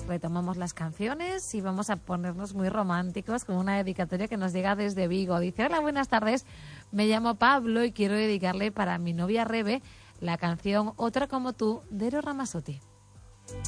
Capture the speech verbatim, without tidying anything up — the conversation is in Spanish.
retomamos las canciones y vamos a ponernos muy románticos con una dedicatoria que nos llega desde Vigo. Dice: hola, buenas tardes, me llamo Pablo y quiero dedicarle para mi novia Rebe la canción Otra como tú de Eros Ramazzotti.